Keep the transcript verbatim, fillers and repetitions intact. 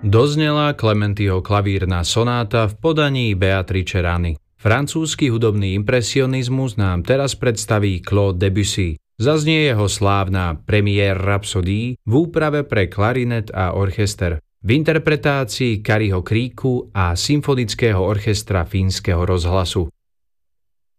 Doznela Clementiho klavírna sonáta v podaní Beatrice Rany. Francúzsky hudobný impresionizmus nám teraz predstaví Claude Debussy. Zaznie jeho slávna Première Rhapsodie v úprave pre klarinet a orchester, v interpretácii Kariho Kríku a Symfonického orchestra Fínskeho rozhlasu.